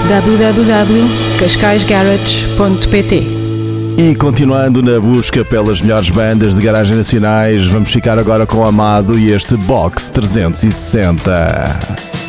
www.cascaisgarage.pt. E continuando na busca pelas melhores bandas de garagem nacionais, vamos ficar agora com o Amado e este Box 360.